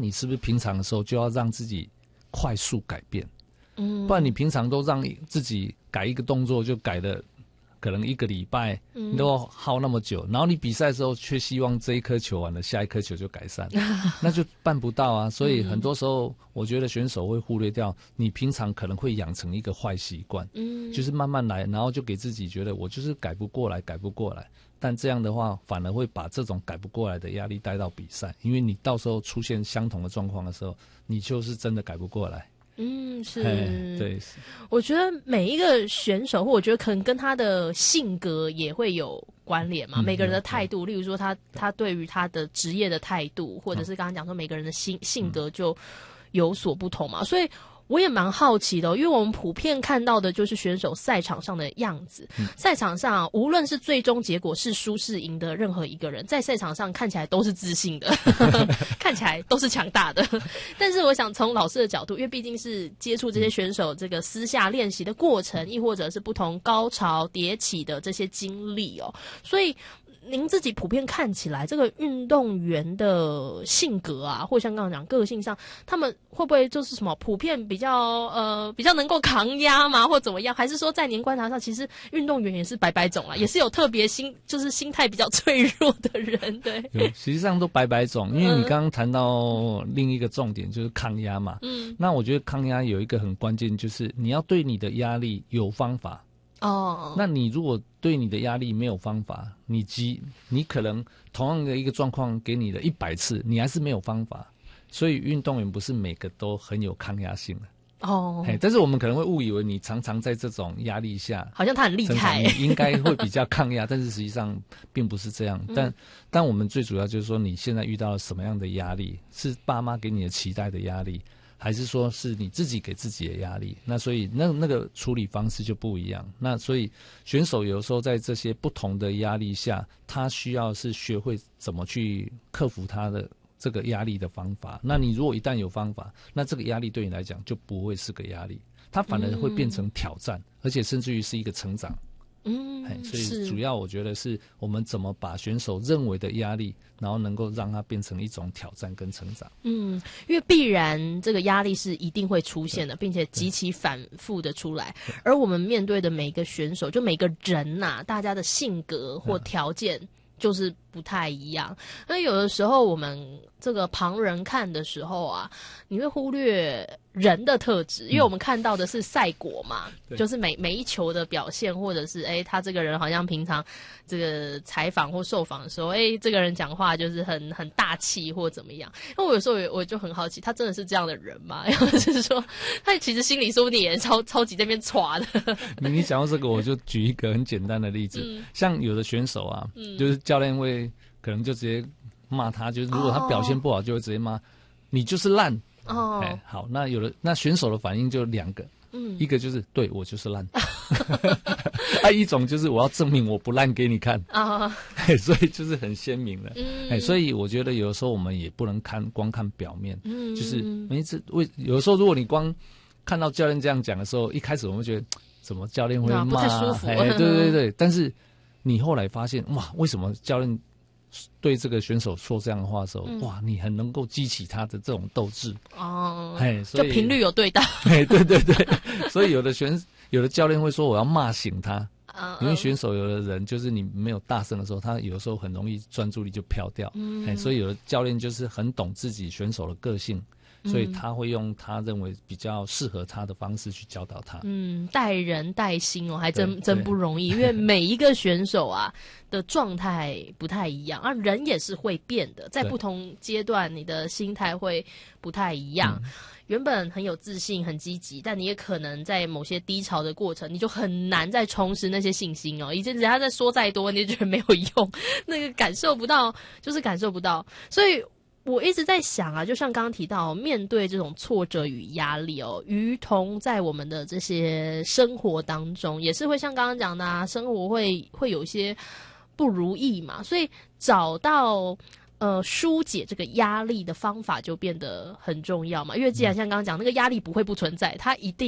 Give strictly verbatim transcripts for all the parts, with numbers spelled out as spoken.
你是不是平常的时候就要让自己快速改变？ 嗯， 不然你平常都让自己改一个动作就改的可能一个礼拜，你都耗那么久，然后你比赛的时候却希望这一颗球完了，下一颗球就改善，那就办不到啊。所以很多时候，我觉得选手会忽略掉，你平常可能会养成一个坏习惯，嗯，就是慢慢来，然后就给自己觉得我就是改不过来，改不过来。但这样的话，反而会把这种改不过来的压力带到比赛，因为你到时候出现相同的状况的时候，你就是真的改不过来。 嗯，是， 对， 我觉得每一个选手，或我觉得可能跟他的性格也会有关联嘛。嗯、每个人的态度，例如说他他对于他的职业的态度，或者是刚刚讲说每个人的性性格就有所不同嘛，所以。我也蛮好奇的、哦，因为我们普遍看到的就是选手赛场上的样子。嗯、赛场上，无论是最终结果是输是赢的任何一个人，在赛场上看起来都是自信的，看起来都是强大的。但是，我想从老师的角度，因为毕竟是接触这些选手这个私下练习的过程，亦或者是不同高潮迭起的这些经历哦，所以。您自己普遍看起来，这个运动员的性格啊，或像刚刚讲个性上，他们会不会就是什么普遍比较呃比较能够扛压吗，或怎么样？还是说在您观察上，其实运动员也是百百种啦，也是有特别心就是心态比较脆弱的人，对？ 有，实际上都百百种。因为你刚刚谈到另一个重点就是抗压嘛，嗯，那我觉得抗压有一个很关键，就是你要对你的压力有方法。哦，那你如果对你的压力没有方法，你急，你可能同样的一个状况给你了一百次，你还是没有方法。所以运动员不是每个都很有抗压性的。哦，但是我们可能会误以为你常常在这种压力下， 好像他很厉害， 你应该会比较抗压，但是实际上并不是这样。但、嗯、但我们最主要就是说，你现在遇到了什么样的压力？是爸妈给你的期待的压力？还是说是你自己给自己的压力？那所以那那个处理方式就不一样。那所以选手有时候在这些不同的压力下，他需要是学会怎么去克服他的这个压力的方法。那你如果一旦有方法，那这个压力对你来讲就不会是个压力，它反而会变成挑战，嗯、而且甚至于是一个成长。嗯，所以主要我觉得是我们怎么把选手认为的压力，然后能够让它变成一种挑战跟成长。 嗯，因为必然这个压力是一定会出现的，并且极其反复的出来。而我们面对的每个选手，就每个人呐、啊，大家的性格或条件就是不太一样。那有的时候我们这个旁人看的时候啊，你会忽略人的特质，因为我们看到的是赛果嘛，嗯、就是每每一球的表现，或者是哎，他这个人好像平常这个采访或受访的时候，哎，这个人讲话就是很很大气或怎么样。因为我有时候我就很好奇，他真的是这样的人吗？或者是说，他其实心里说不定也超超级在那边歘的。 你讲到这个，我就举一个很简单的例子，嗯、像有的选手啊，嗯、就是教练会可能就直接骂他，就是如果他表现不好，就会直接骂、哦、你就是烂。哦，哎，好，那有的那选手的反应就两个，嗯，一个就是对我就是烂，啊，一种就是我要证明我不烂给你看啊、哦，所以就是很鲜明了，嗯，哎，所以我觉得有的时候我们也不能看光看表面，嗯，就是每次为有的时候如果你光看到教练这样讲的时候，一开始我们会觉得怎么教练会骂、啊， 不太舒服， 哎，对对对，但是你后来发现哇，为什么教练对这个选手说这样的话的时候，嗯、哇，你很能够激起他的这种斗志哦，哎，就频率有对到， 哎，对对对，所以有的选有的教练会说我要骂醒他，嗯、因为选手有的人就是你没有大声的时候，他有的时候很容易专注力就飘掉，嗯，哎，所以有的教练就是很懂自己选手的个性。所以他会用他认为比较适合他的方式去教导他。嗯， 带人带心哦，还真真不容易，因为每一个选手啊的状态不太一样啊，人也是会变的，在不同阶段你的心态会不太一样。嗯、原本很有自信、很积极，但你也可能在某些低潮的过程，你就很难再重拾那些信心哦。以前人家在说再多，你就觉得没有用，那个感受不到，就是感受不到，所以。我一直在想啊，就像刚刚提到，面对这种挫折与压力哦，于同在我们的这些生活当中，也是会像刚刚讲的啊，生活会会有一些不如意嘛，所以找到呃疏解这个压力的方法就变得很重要嘛。因为既然像刚刚讲，那个压力不会不存在，它一定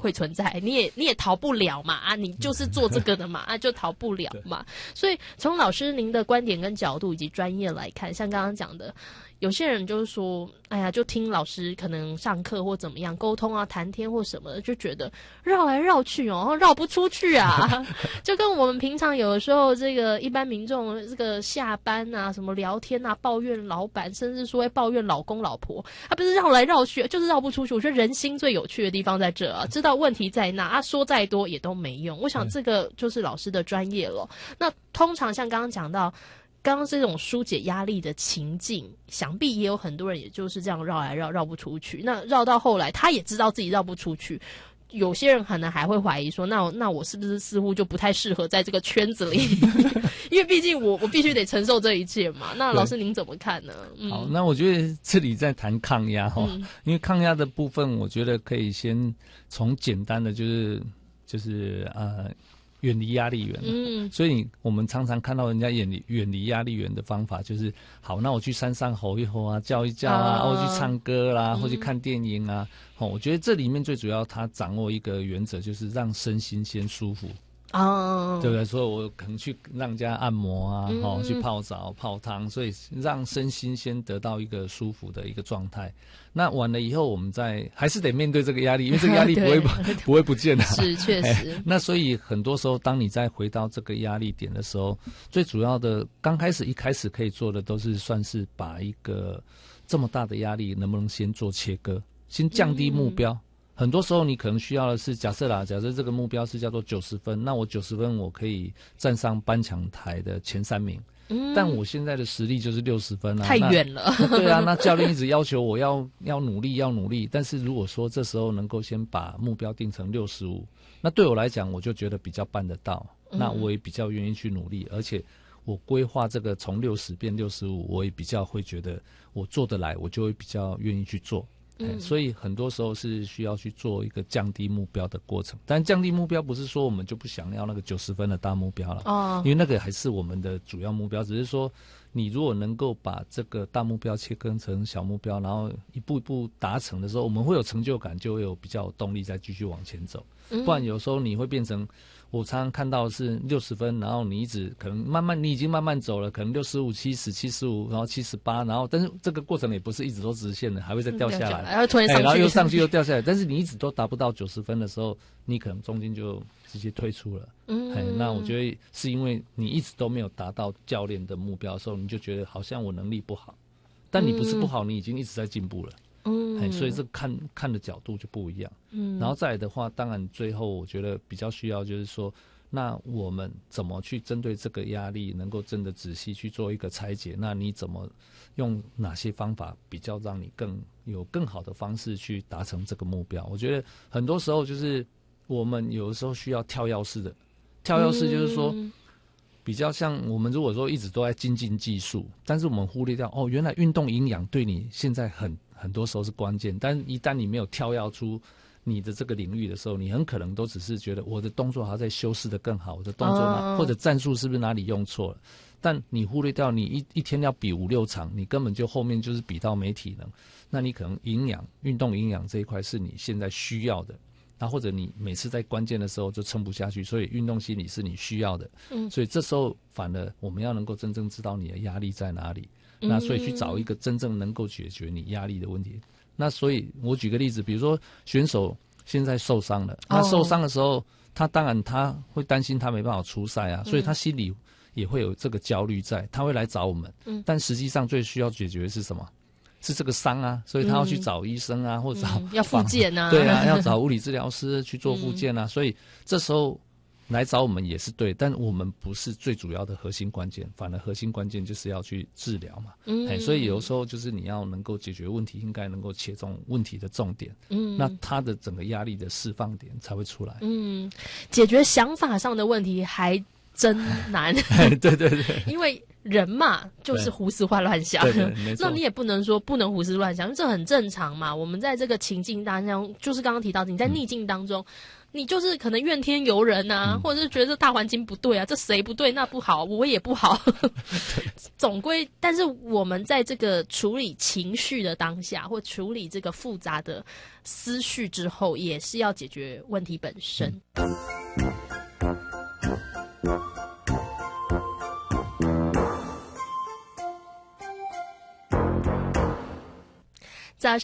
会存在，你也你也逃不了嘛啊，你就是做这个的嘛啊，就逃不了嘛。所以从老师您的观点跟角度以及专业来看，像刚刚讲的，有些人就是说，哎呀，就听老师可能上课或怎么样沟通啊、谈天或什么的，就觉得绕来绕去哦，绕不出去啊。就跟我们平常有的时候，这个一般民众这个下班啊、什么聊天啊、抱怨老板，甚至说会抱怨老公老婆，他不是绕来绕去，就是绕不出去。我觉得人心最有趣的地方在这啊，知道问题在那啊，说再多也都没用。我想这个就是老师的专业了。那通常像刚刚讲到。刚刚这种疏解压力的情境，想必也有很多人也就是这样绕来绕绕不出去。那绕到后来，他也知道自己绕不出去。有些人可能还会怀疑说，那那我是不是似乎就不太适合在这个圈子里？因为毕竟我我必须得承受这一切嘛。那老师您怎么看呢？嗯、 好，那我觉得这里在谈抗压哈、嗯，因为抗压的部分，我觉得可以先从简单的就是就是呃。远离压力源，嗯，所以我们常常看到人家远离远离压力源的方法，就是好，那我去山上吼一吼啊，叫一叫啊，或、哦、去唱歌啦，或去看电影啊。哦，我觉得这里面最主要，他掌握一个原则，就是让身心先舒服。哦，对不对？所以我可能去让人家按摩啊，嗯、哦，去泡澡、泡汤，所以让身心先得到一个舒服的一个状态。那完了以后，我们再还是得面对这个压力，因为这个压力不会不会不见的。 是，确实。 那所以很多时候，当你再回到这个压力点的时候，最主要的刚开始一开始可以做的，都是算是把一个这么大的压力，能不能先做切割，先降低目标。嗯，很多时候你可能需要的是，假设啦，假设这个目标是叫做九十分，那我九十分我可以站上颁奖台的前三名，嗯，但我现在的实力就是六十分啊， 太远了。 对啊，那教练一直要求我要要努力要努力，但是如果说这时候能够先把目标定成六十五，那对我来讲我就觉得比较办得到，嗯，那我也比较愿意去努力，而且我规划这个从六十变六十五，我也比较会觉得我做得来，我就会比较愿意去做。嗯，所以很多时候是需要去做一个降低目标的过程，但降低目标不是说我们就不想要那个九十分的大目标了，哦，因为那个还是我们的主要目标，只是说你如果能够把这个大目标切割成小目标，然后一步一步达成的时候，我们会有成就感，就会有比较有动力再继续往前走，不然有时候你会变成。我常常看到的是六十分，然后你一直可能慢慢，你已经慢慢走了，可能六十五、七十、七十五，然后七十八，然后但是这个过程也不是一直都直线的，还会再掉下来， 然后突然上去， 然后又上去又掉下来。但是你一直都达不到九十分的时候，你可能中间就直接退出了。嗯，那我觉得是因为你一直都没有达到教练的目标的时候，你就觉得好像我能力不好，但你不是不好，你已经一直在进步了。嗯，所以这看看的角度就不一样。嗯，然后再来的话，当然最后我觉得比较需要就是说，那我们怎么去针对这个压力，能够真的仔细去做一个拆解？那你怎么用哪些方法比较让你更有更好的方式去达成这个目标？我觉得很多时候就是我们有的时候需要跳跃式的，跳跃式就是说。嗯，比较像我们如果说一直都在精进技术，但是我们忽略掉哦，原来运动营养对你现在很很多时候是关键，但一旦你没有跳跃出你的这个领域的时候，你很可能都只是觉得我的动作还要再修饰的更好，我的动作哪、哦、或者战术是不是哪里用错了，但你忽略掉你一一天要比五六场，你根本就后面就是比到没体能，那你可能营养运动营养这一块是你现在需要的。那或者你每次在关键的时候就撑不下去，所以运动心理是你需要的。嗯，所以这时候反而我们要能够真正知道你的压力在哪里，嗯、那所以去找一个真正能够解决你压力的问题。那所以我举个例子，比如说选手现在受伤了，那受伤的时候，他当然他会担心他没办法出赛啊，所以他心里也会有这个焦虑在，他会来找我们。嗯，但实际上最需要解决的是什么？是这个伤啊，所以他要去找医生啊，嗯、或者找、 嗯、要复健啊， 对啊，要找物理治疗师去做复健啊。嗯、所以这时候来找我们也是对，但我们不是最主要的核心关键，反而核心关键就是要去治疗嘛。嗯，所以有时候就是你要能够解决问题，应该能够切中问题的重点。嗯，那他的整个压力的释放点才会出来。 嗯，解决想法上的问题还。 真难。 对对对， 因为人嘛，就是胡思乱乱想。 对对没错那你也不能说不能胡思乱想，因为这很正常嘛。我们在这个情境当中，就是刚刚提到的，你在逆境当中。嗯你就是可能怨天尤人啊，嗯、或者是觉得这大环境不对啊，这谁不对那不好，我也不好。总归，但是我们在这个处理情绪的当下，或处理这个复杂的思绪之后，也是要解决问题本身。嗯